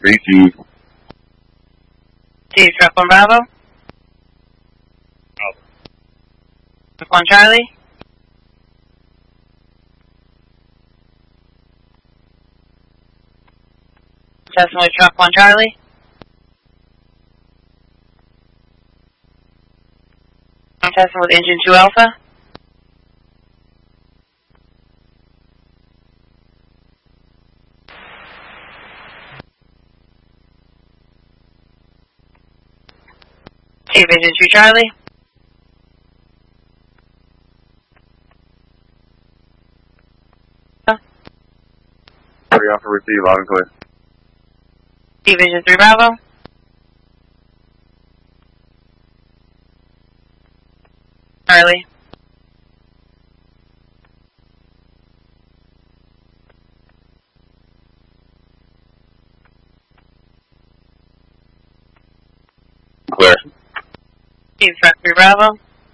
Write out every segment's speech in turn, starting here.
Receive. Steve, Truck 1 Bravo. 1 Charlie. Testing with Truck 1 Charlie. I'm testing with Engine 2 Alpha. Steve, Engine 2 Charlie. Pretty Alpha, receive, loud and clear. Steve, Engine 3 Bravo. Charlie. Clear. Steve, Truck 3 Bravo.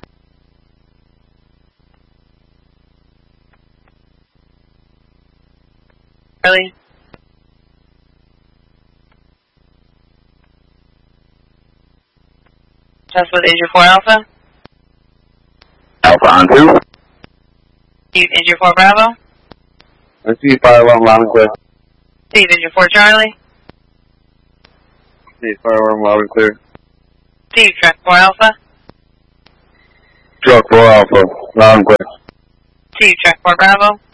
Charlie. Test with Engine 4 Alpha. Alpha on 2. Steve, Engine 4 Bravo. Receive, fire alarm, loud and clear. Steve, Engine 4 Charlie. Receive, fire alarm, loud and clear. Steve, Truck 4 Alpha. Truck 4 Alpha, loud and clear. Steve, Truck 4 Bravo.